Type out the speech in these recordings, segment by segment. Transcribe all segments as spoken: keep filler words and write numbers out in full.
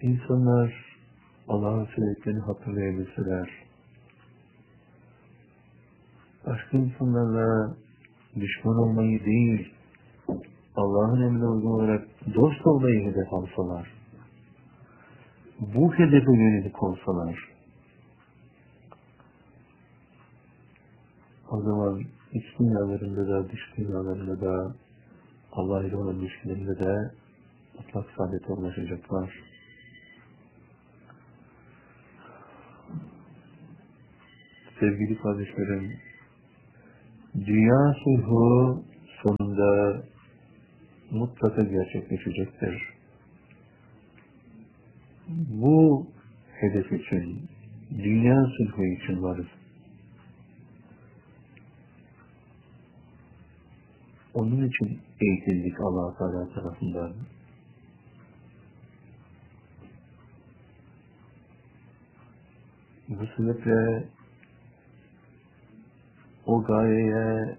İnsanlar Allah'ın söylediklerini hatırlayabilseler, başka insanlarla düşman olmayı değil, Allah'ın emrine uygun olarak dost olmayı hedef alsalar, bu hedefe yönelik olsalar, o zaman iç dünyalarında da, dış dünyalarında da, Allah ile olan ilişkilerinde de mutlak saadete ulaşacaklar. Sevgili kardeşlerim, dünya sulhu sonunda mutlaka gerçekleşecektir. Bu hedef için, dünya sulhu için varız. Onun için eğitildik Allah Teala tarafından. Bu sebeple o gayeye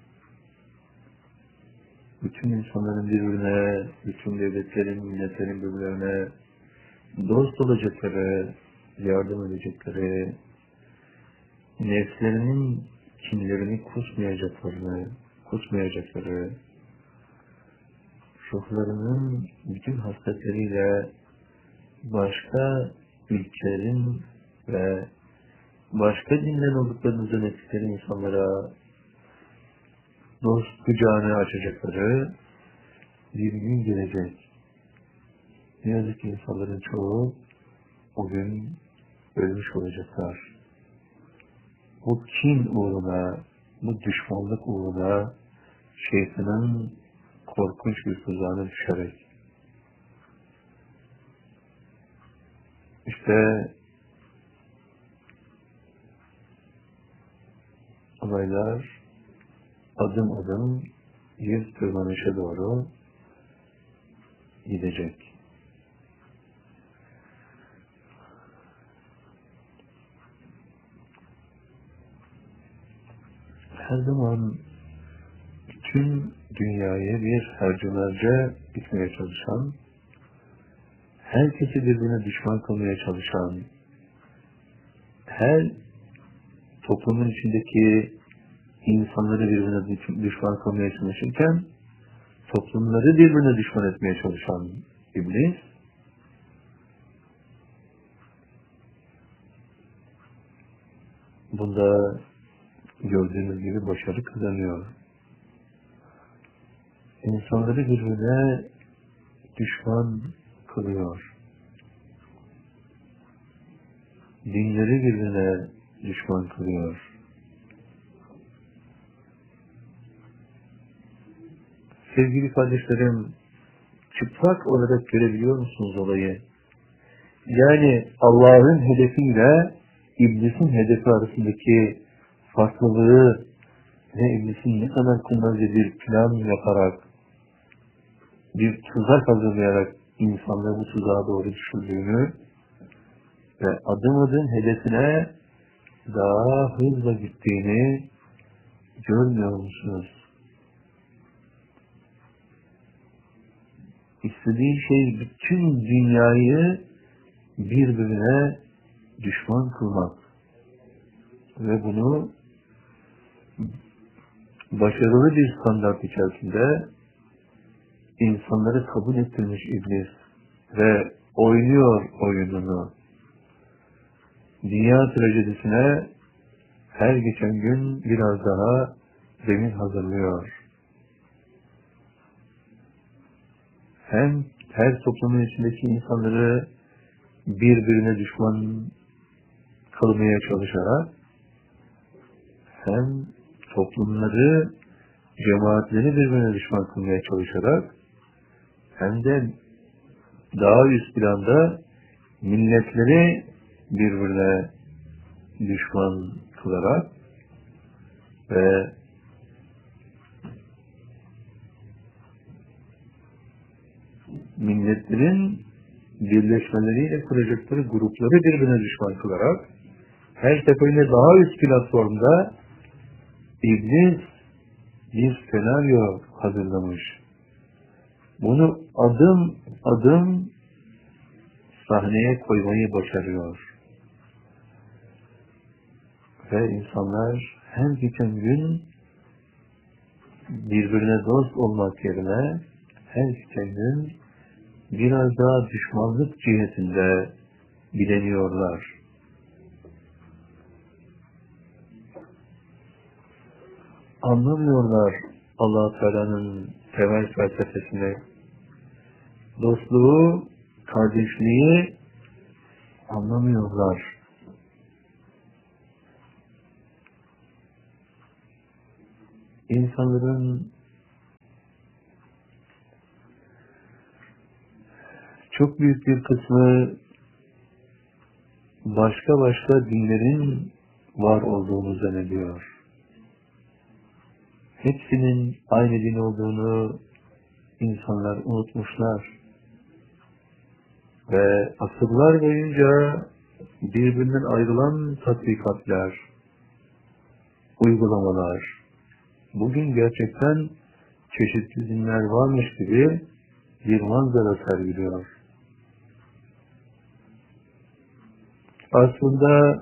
bütün insanların birbirine, bütün devletlerin, milletlerin birbirlerine dost olacakları, yardım edecekleri, nefslerinin kinlerini kusmayacaklarını, kusmayacakları, ruhlarının bütün hasretleriyle başka ülkelerin ve başka dinler olduklarını zannettikleri insanlara dost kucağını açacakları bir gün gelecek. Ne yazık ki insanların çoğu o gün ölmüş olacaklar. Bu kin uğruna, bu düşmanlık uğruna şeytanın korkunç bir tuzağına düşerek. İşte olaylar adım adım bir tırmanışa doğru gidecek. Her zaman bütün dünyayı bir harcılarca gitmeye çalışan, herkesi birbirine düşman kılmaya çalışan, her toplumun içindeki insanları birbirine düşman kılmaya çalışırken, toplumları birbirine düşman etmeye çalışan iblis, bunda gördüğünüz gibi başarı kazanıyor. İnsanları birbirine düşman kılıyor. Dinleri birbirine düşman kılıyor. Sevgili kardeşlerim, çıplak olarak görebiliyor musunuz olayı? Yani Allah'ın hedefiyle iblisin hedefi arasındaki farklılığı ve iblisin ne kadar kurnazca bir plan yaparak, bir tuzak hazırlayarak insanları bu tuzağa doğru düşürdüğünü ve adım adım hedefine daha hızla gittiğini görmüyor musunuz? İstediği şey bütün dünyayı birbirine düşman kılmak ve bunu başarılı bir standart içerisinde insanları kabul ettirmiş iblis ve oynuyor oyununu. Dünya trajedisine her geçen gün biraz daha zemin hazırlıyor. Hem her toplumun içindeki insanları birbirine düşman kılmaya çalışarak, hem toplumları, cemaatleri birbirine düşman kılmaya çalışarak, hem de daha üst planda milletleri birbirine düşman kılarak ve milletlerin birleşmeleriyle kuracakları grupları birbirine düşman kılarak her seferinde daha üst platformda iblis bir senaryo hazırlamış. Bunu adım adım sahneye koymayı başarıyor. Ve insanlar her geçen gün birbirine dost olmak yerine her geçen gün biraz daha düşmanlık cihetinde bileniyorlar. Anlamıyorlar Allah-u Teala'nın temel felsefesini, dostluğu, kardeşliği anlamıyorlar. İnsanların çok büyük bir kısmı başka başka dinlerin var olduğunu zannediyor. Hepsinin aynı din olduğunu insanlar unutmuşlar. Ve asırlar boyunca birbirinden ayrılan tatbikatlar, uygulamalar, bugün gerçekten çeşitli dinler varmış gibi bir manzara sergiliyor. Aslında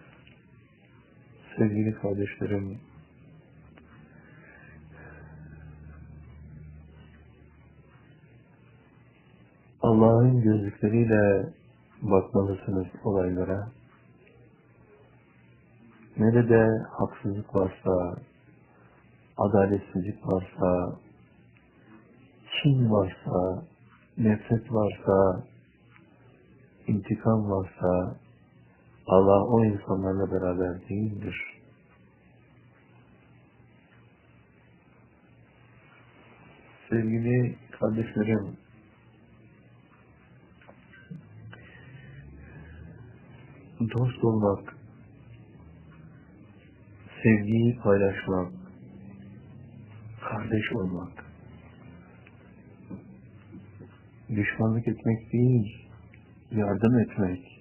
sevgili kardeşlerim, Allah'ın gözlükleriyle bakmalısınız olaylara. Nerede haksızlık varsa, adaletsizlik varsa, kin varsa, nefret varsa, intikam varsa, Allah o insanlarla beraber değildir. Sevgili kardeşlerim, dost olmak, sevgiyi paylaşmak, kardeş olmak, düşmanlık etmek değil, yardım etmek.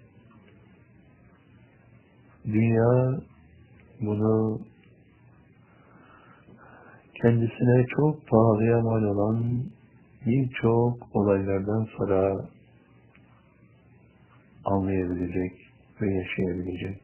Dünya bunu kendisine çok pahalıya mal olan birçok olaylardan sonra anlayabilecek ve yaşayabilecek.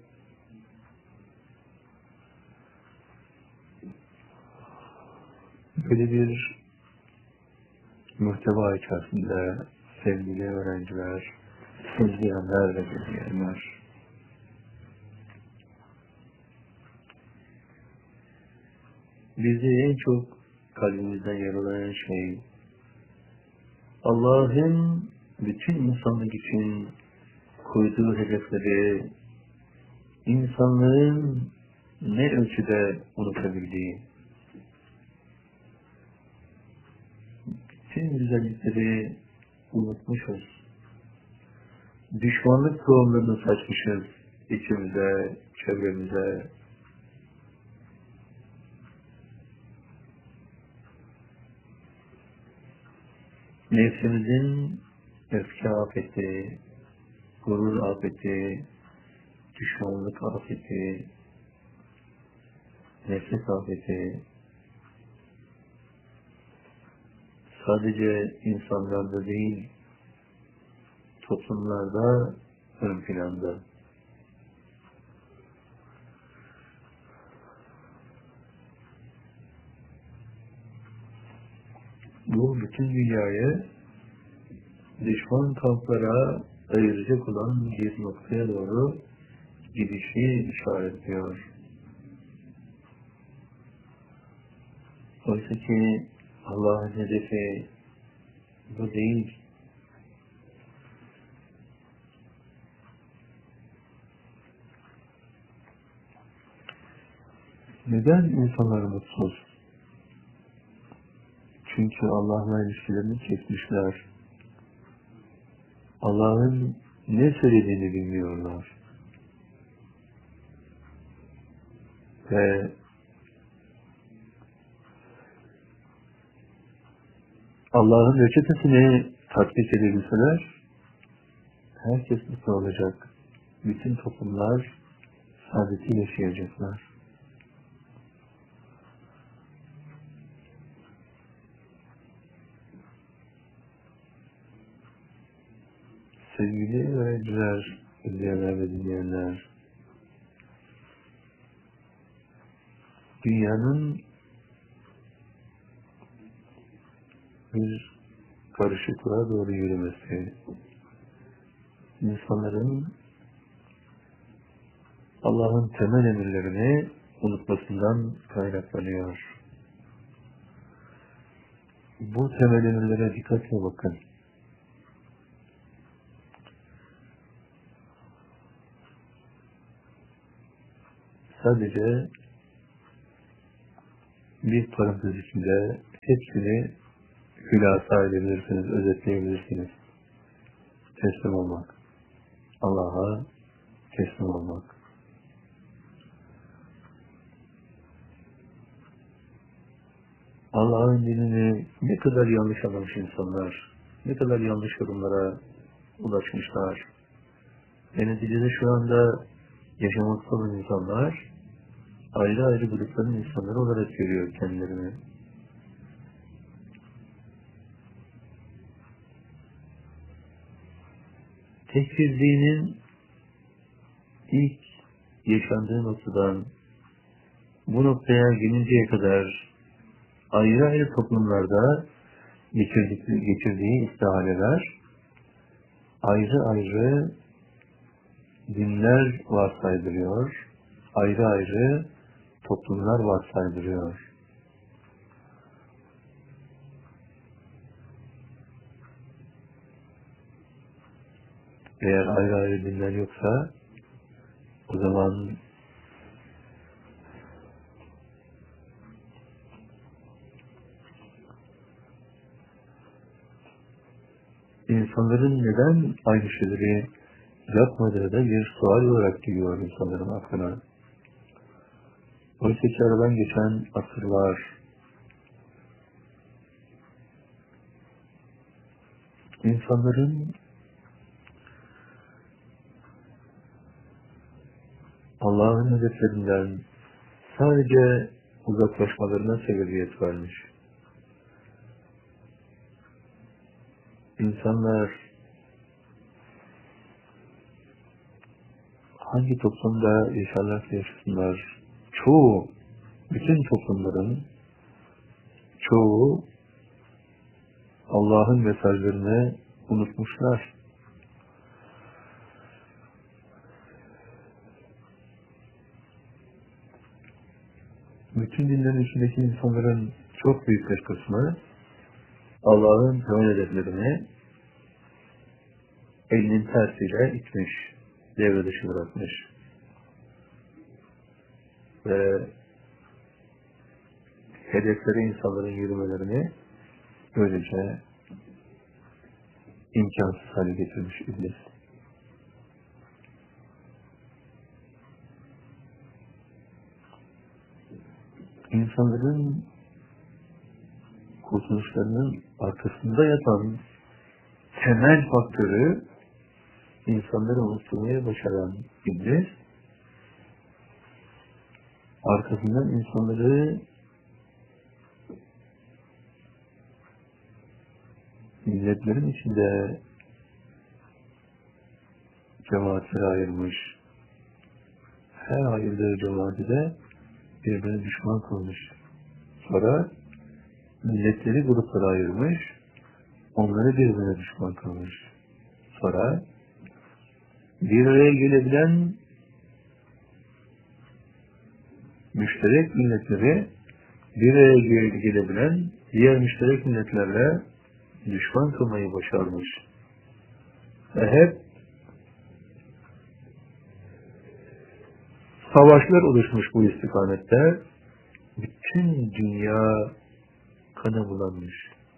Böyle bir muhteva içerisinde sevgili öğrenciler, izleyenler ve dinleyenler, bizi en çok kalbimizden yaralayan şey, Allah'ın bütün insanlık için koyduğu hedefleri insanlığın ne ölçüde unutabildiği, bütün güzellikleri unutmuşuz. Düşmanlık tohumlarını saçmışız içimize, çevremize. Nefsimizin öfke afeti, gurur afeti, düşmanlık afeti, nefret afeti sadece insanlarda değil, toplumlarda ön planda. Bu bütün dünyayı düşman kamplara ayıracak olan bir noktaya doğru gidişi işaretliyor. Oysa ki Allah'ın hedefi bu değil. Neden insanlar mutsuz? Çünkü Allah'la ilişkilerini kesmişler. Allah'ın ne söylediğini bilmiyorlar. Ve Allah'ın reçetesini tatbik edebilseler, herkes mutlu olacak. Bütün toplumlar saadeti yaşayacaklar. Sevgili öğrenciler, izleyenler ve dinleyenler, dünyanın bir karışıklığa doğru yürümesi, insanların Allah'ın temel emirlerini unutmasından kaynaklanıyor. Bu temel emirlere dikkatle bakın. Sadece bir parantez içinde hepsini hülasa edebilirsiniz, özetleyebilirsiniz. Teslim olmak. Allah'a teslim olmak. Allah'ın dinini ne kadar yanlış anlamış insanlar, ne kadar yanlış yorumlara ulaşmışlar. Ve neticede şu anda yaşamakta olan insanlar ayrı ayrı grupların insanları olarak görüyor kendilerini. Tekfirliğinin ilk yaşandığı noktadan bu noktaya gelinceye kadar ayrı ayrı toplumlarda geçirdiği, geçirdiği istihaleler, ayrı ayrı dinler varsaydırıyor, ayrı ayrı toplumlar varsaydırıyor. Eğer ayrı ayrı dinler yoksa, o zaman insanların neden aynı şeyleri yapmadığı da bir sual olarak geliyor insanların aklına. Oysa ki aradan geçen asırlar, insanların Allah'ın hedeflerinden sadece uzaklaşmalarına sebebiyet vermiş. İnsanlar hangi toplumda yaşarlarsa yaşasınlar, çoğu, bütün toplumların çoğu Allah'ın mesajlarını unutmuşlar. Bütün dinlerin içindeki insanların çok büyük bir kısmı Allah'ın temel hedeflerini elinin tersiyle itmiş, devre dışı bırakmış. Ve hedefleri insanların yürümelerini böylece imkansız hale getirmiş iblis. İnsanların kurtuluşlarının arkasında yatan temel faktörü insanları unutturmaya başaran iblis, arkasından insanları milletlerin içinde cemaatlere ayırmış. Her ayırdığı cemaati de birbirine düşman kılmış. Sonra milletleri gruplara ayırmış, onları birbirine düşman kılmış. Sonra bir araya gelebilen müşterek milletleri bir araya gelebilen diğer müşterek milletlerle düşman kılmayı başarmış. Ve hep savaşlar oluşmuş bu istikamette. Bütün dünya kana bulanmış.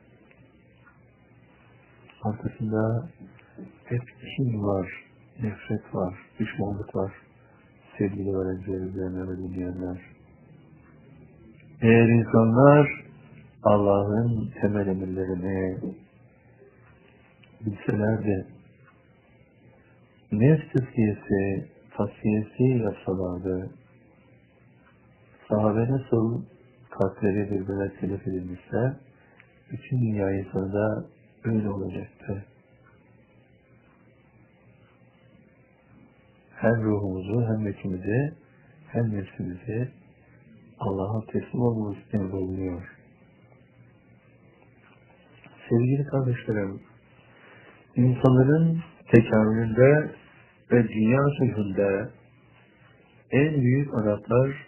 Arkasında hep kin var, nefret var, düşmanlık var. Sevgili öğrenciler, izleyenler ve dinleyenler. Eğer insanlar Allah'ın temel emirlerini bilselerdi, nefs tezkiyesi, tasfiyesi yapsalardı, sahabe nasıl kalpleri birbirine telef edilmişse, bütün dünya insanı da öyle olacaktı. hem ruhumuzu hem nefsimizi hem nefsimizi Allah'a teslim olmamız emrolunuyor. Sevgili kardeşlerim, insanların tekamülünde ve dünya sulhünde en büyük anahtar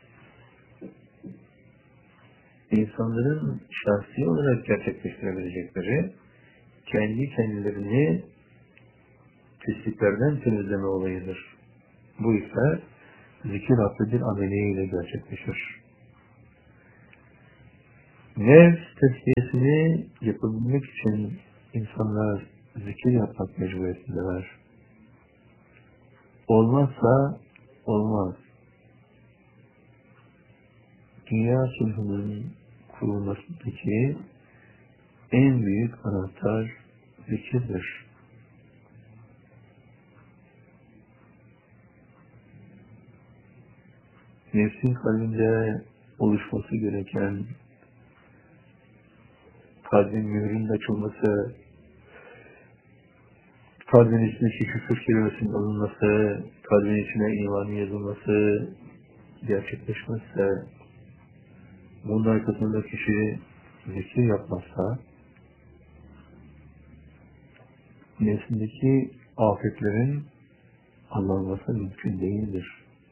insanların şahsi olarak gerçekleştirebilecekleri kendi kendilerini pisliklerden temizleme olayıdır. Bu ise zikir adlı bir ameliyle gerçekleşir. Nefs tezkiyesini yapabilmek için insanlar zikir yapmak mecburiyetindeler. Olmazsa olmaz. Dünya sulhunun kurulmasındaki en büyük anahtar zikirdir. Nefsin kalbinde oluşması gereken kalbin mührünün açılması, kalbin içindeki küfür kelimesinin alınması, kalbin içine imanın yazılması gerçekleşmezse, bunun arkasında kişi zikir yapmazsa, nefsindeki afetlerin anlanması mümkün değildir.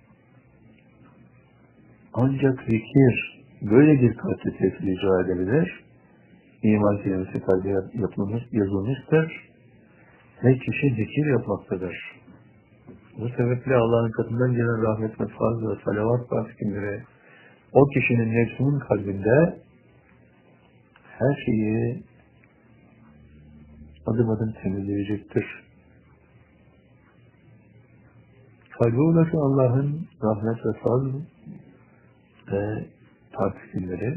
Ancak zikir böyle bir kalpte tesir icra edebilir. İman kelimesi kalbe yapılmış, yazılmıştır ve kişi zikir yapmaktadır. Bu sebeple Allah'ın katından gelen rahmet ve fazl ve salavat ve hükümleri o kişinin nefsinin kalbinde her şeyi adım adım temizleyecektir. Kalbe ulaşan Allah'ın rahmet ve fazl ve taksimleri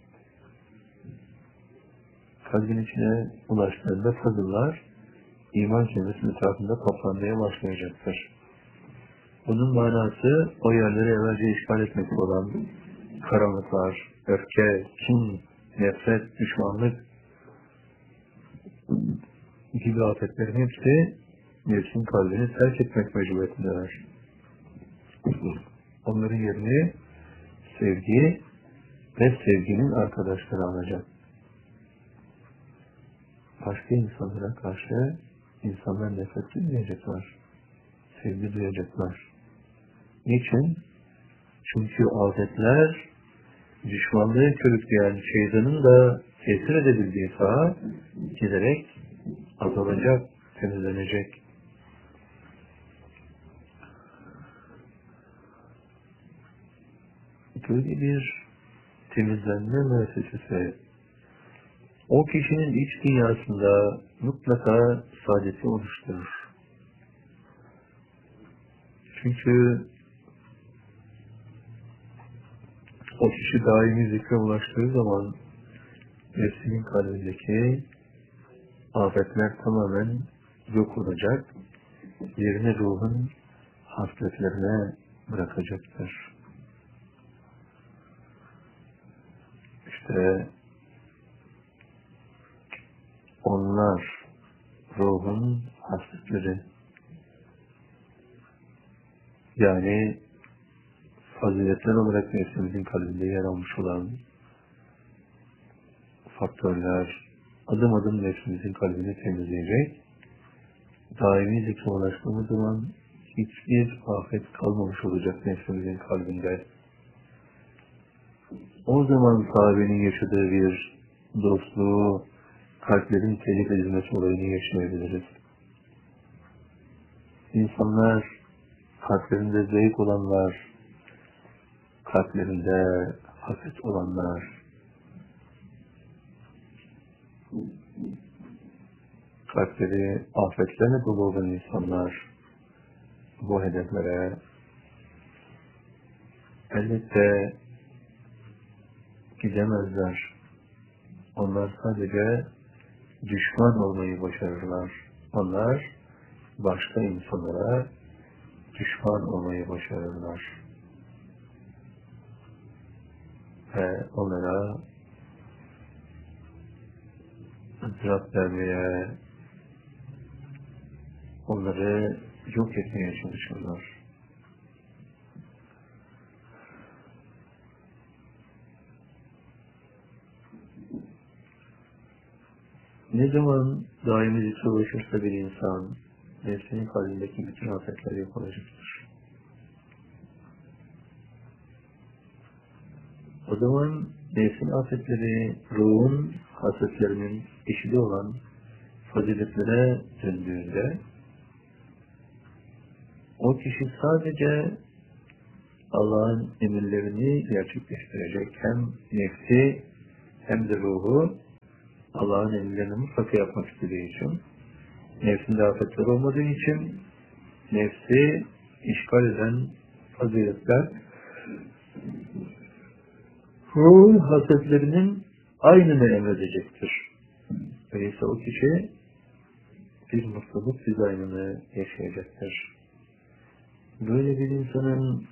kalbin içine ulaştığında fazıllar iman kelimesinin etrafında toplanmaya başlayacaktır. Bunun manası o yerleri evvelce işgal etmekte olan karanlıklar, öfke, kin, nefret, düşmanlık gibi afetlerin hepsi nefsin kalbini terk etmek mecburiyetindeler. Onların yerini sevgi ve sevginin arkadaşları alacak. Başka insanlara karşı insanlar nefret duyacaklar, sevgi duyacaklar. Niçin? Çünkü afetler düşmanlığı körükleyen şeytanın da tesir edebildiği saha giderek azalacak, temizlenecek. Böyle bir temizlenme müessesesi o kişinin iç dünyasında mutlaka saadeti oluşturur. Çünkü o kişi daimi zikre ulaştığı zaman nefsinin kalbindeki afetler tamamen yok olacak, yerini ruhun hasletlerine bırakacaktır. İşte onlar ruhun hasletleri, yani faziletler olarak nefsimizin kalbinde yer almış olan faktörler adım adım nefsimizin kalbini temizleyecek. Daimi zikre ulaştığımız zaman hiçbir afet kalmamış olacak nefsimizin kalbinde. O zaman sahabenin yaşadığı bir dostluğu, kalplerin telif edilmesi olayını yaşayabiliriz. İnsanlar, kalplerinde zevk olanlar, kalplerinde haset olanlar, kalpleri afetlerle dolu olan insanlar bu hedeflere elbette gidemezler. Onlar sadece düşman olmayı başarırlar. Onlar başka insanlara düşman olmayı başarırlar. Ve onlara ızdırap vermeye, onları yok etmeye çalışırlar. Ne zaman daimi zikre ulaşırsa bir insan, nefsinin kalbindeki bütün afetler yok olacaktır. O zaman nefsin afetleri, ruhun hasetlerinin eşidi olan faziletlere döndüğünde, o kişi sadece Allah'ın emirlerini gerçekleştirecek. Hem nefsi hem de ruhu Allah'ın emirlerini mutlaka yapmak istediği için, nefsinde afetler olmadığı için, nefsi işgal eden faziletler, ruhun hasetlerinin aynını emredecektir. Öyleyse o kişi bir mutluluk dizaynını yaşayacaktır. Böyle bir insanın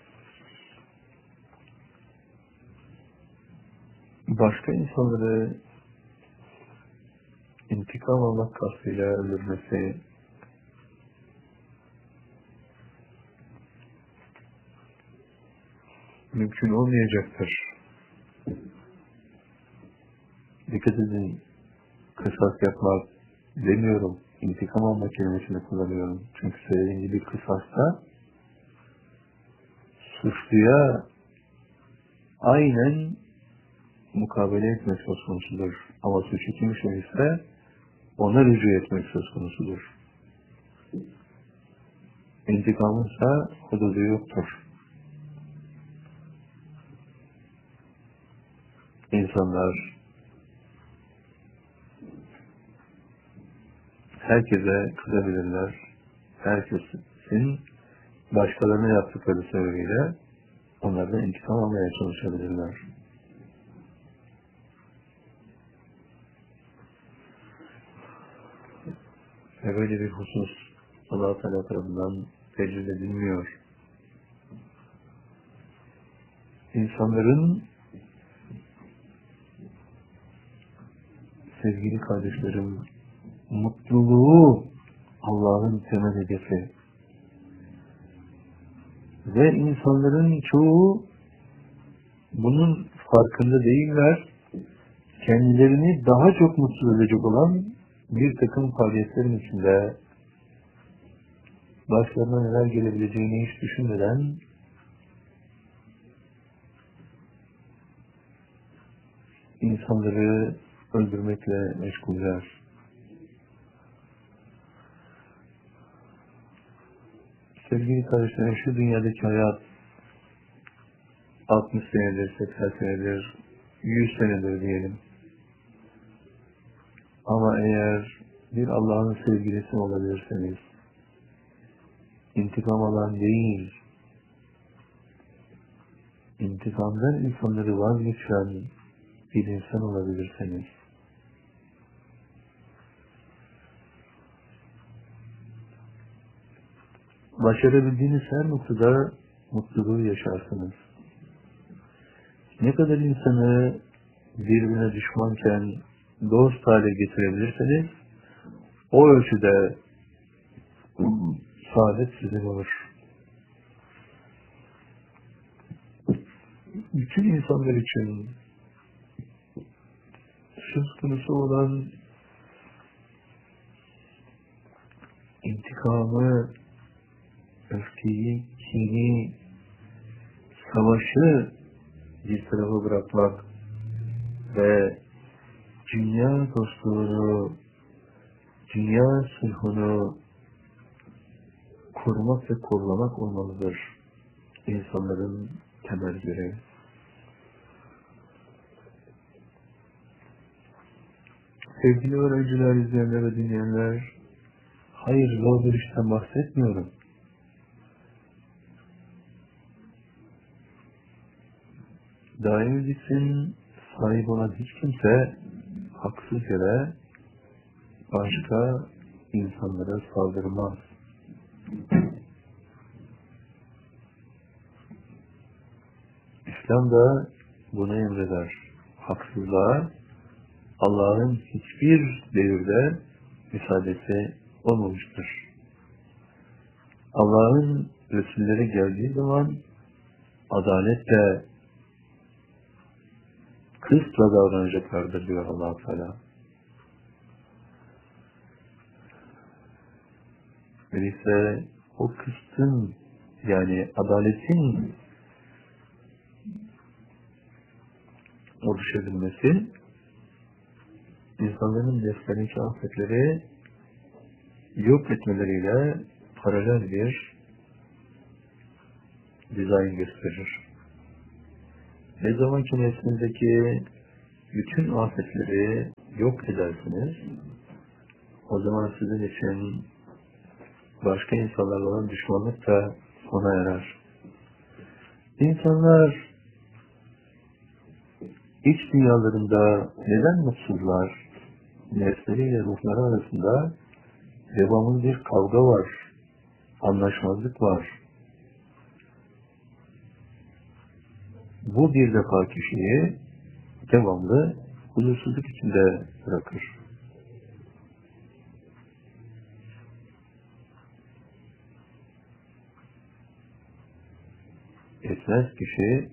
başka insanları intikam almak kastıyla öldürmesi, mümkün olmayacaktır. Dikkat edin, kısas yapmak demiyorum, intikam almak kelimesini kullanıyorum. Çünkü söylediğim gibi kısasta suçluya aynen mukabele etmek söz konusudur. Ama suçu kim işlemişse ona rücu etmek söz konusudur. İntikamınsa hududu yoktur. İnsanlar herkese kızabilirler. Herkesin başkalarına yaptıkları sebebiyle onlardan intikam almaya çalışabilirler. Ve böyle bir husus Allah-u Teala tarafından tecrübe edilmiyor. İnsanların, sevgili kardeşlerim, mutluluğu Allah'ın temel hedefi. Ve insanların çoğu bunun farkında değiller. Kendilerini daha çok mutsuz edecek olan bir takım faaliyetlerin içinde başlarına neler gelebileceğini hiç düşünmeden insanları öldürmekle meşguller. Sevgili kardeşlerim, şu dünyadaki hayat altmış senedir, seksen senedir, yüz senedir diyelim. Ama eğer bir Allah'ın sevgilisi olabilirseniz, intikam alan değil, intikamdan insanları vazgeçiren bir insan olabilirseniz, başarabildiğiniz her noktada mutluluğu yaşarsınız. Ne kadar insanı birbirine düşmanken dost hale getirebilirseniz, o ölçüde saadet sizin olur. Bütün insanlar için söz konusu olan intikamı, öfkeyi, kini, savaşı bir tarafa bırakmak ve dünya dostluğunu, dünya sulhunu korumak ve kollamak olmalıdır insanların temel görevi. Sevgili öğrenciler, izleyenler ve dinleyenler, hayır, zor bir işten bahsetmiyorum. Daimi zikrin sahip olan hiç kimse haksız yere başka insanlara saldırmaz. İslam da bunu emreder. Haksızlığa Allah'ın hiçbir devirde müsaadesi olmamıştır. Allah'ın Resulleri geldiği zaman adaletle, kısla davranacaklardır diyor Allah-u Teala. Öyleyse o kıstın, yani adaletin oluşabilmesi, insanların nefslerindeki afetleri yok etmeleriyle paralel bir dizayn gösterir. Ne zaman ki nefsinizdeki bütün afetleri yok edersiniz, o zaman sizin için başka insanlarla olan düşmanlık da sona erer. İnsanlar iç dünyalarında neden mutsuzlar? Nefsleriyle ruhları arasında devamlı bir kavga var, anlaşmazlık var. Bu bir defa kişiyi devamlı huzursuzluk içinde bırakır. Etmez kişi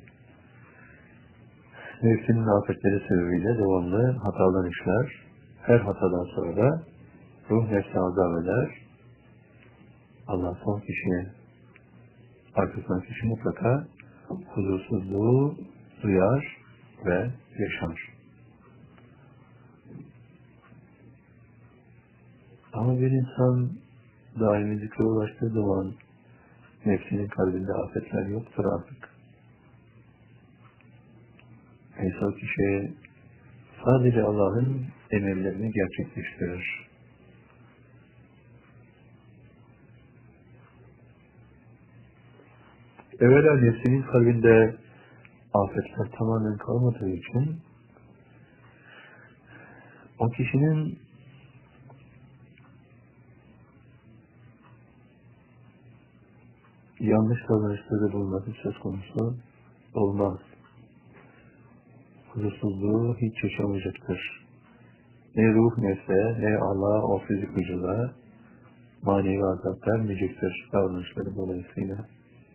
nefsinin afetleri sebebiyle devamlı hatalar işler. Her hatadan sonra da ruh nefsi azap eder. Allah son kişiye, arkasından kişi mutlaka huzursuzluğu duyar ve yaşar. Ama bir insan daimi zikre ulaştığı zaman nefsinin kalbinde afetler yoktur artık. Neyse o kişi sadece Allah'ın emirlerini gerçekleştirir. Evvela nefsinin kalbinde afetler tamamen kalmadığı için o kişinin yanlış davranışlarda bulunması söz konusu olmaz. Huzursuzluğu hiç yaşamayacaktır. Ne ruh nefse, ne Allah o fizik vücuda manevi azap vermeyecektir davranışları dolayısıyla.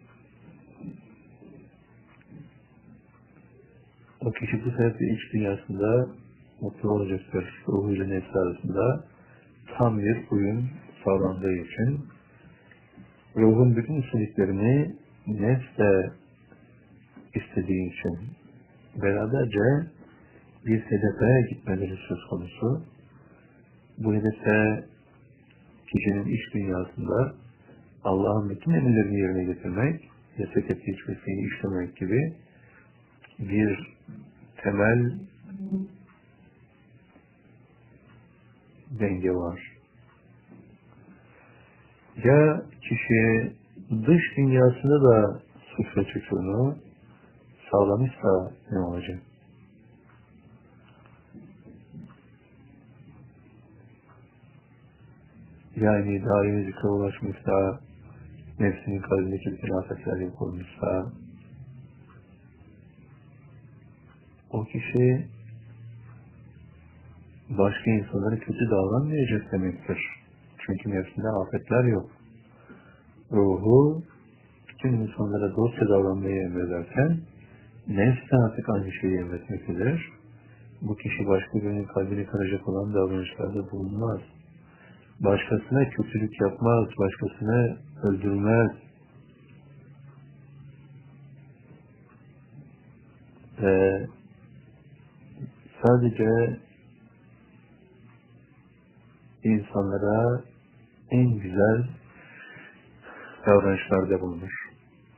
O kişi bu sebeple iç dünyasında mutlu olacaktır. Ruhuyla nefsi arasında tam bir uyum sağlandığı için ruhun bütün istediklerini nefs de istediği için beraberce bir hedefe gitmeleri söz konusu. Bu hedefe kişinin iç dünyasında Allah'ın bütün emirlerini yerine getirmek, yasak ettiği hiçbir şeyi işlemek gibi bir temel denge var. Ya kişi dış dünyasında da suç ve çukurunu sağlamışsa ne olacak? Yani daimi zikre ulaşmışsa, nefsinin kalbindeki bütün afetler yok olmuşsa, o kişi başka insanlara kötü davranmayacak demektir. Çünkü nefsinde afetler yok. Ruhu bütün insanlara dostça davranmayı emrederken nefs de artık aynı şeyi emretmektedir. Bu kişi başka birinin kalbini kıracak olan davranışlarda bulunmaz. Başkasına kötülük yapmaz, başkasını öldürmez. Ve sadece insanlara en güzel davranışlarda bulunur.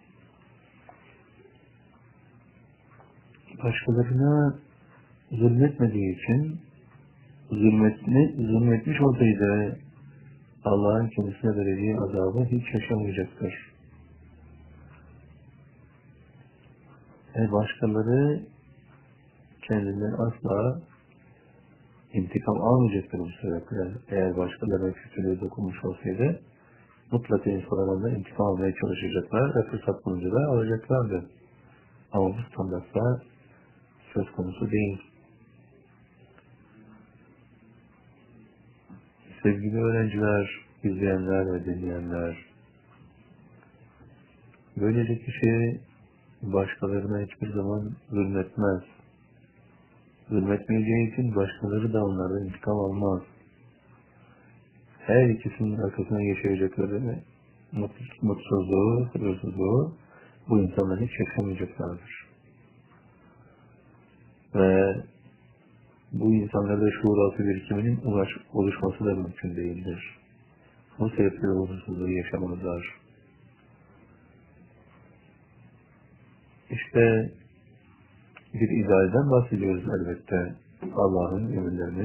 Başkalarına zulmetmediği için zulmetme, zulmetmiş olsaydı Allah'ın kendisine vereceği azabı hiç yaşamayacaktır. E başkaları kendinden asla intikam almayacaktır bu sebeple. Eğer başkalarına kötülüğü dokunmuş olsaydı mutlaka insanlardan intikam almaya çalışacaklar ve fırsat bulunca da alacaklardı. Ama bu standartlar söz konusu değil. Sevgili öğrenciler, izleyenler ve dinleyenler, böylece kişi başkalarına hiçbir zaman zulmetmez. Zulmetmeyeceği için başkaları da onlardan intikam almaz. her ikisinin arkasına yaşayacakları mutsuzluğu, huzursuzluğu bu insanlar hiç yaşamayacaklardır. Ve bu insanlarda şuur altı birikiminin ulaş, oluşması da mümkün değildir. Bu sebeple huzursuzluğu yaşamazlar. İşte bir idealden bahsediyoruz elbette. Allah'ın emirlerini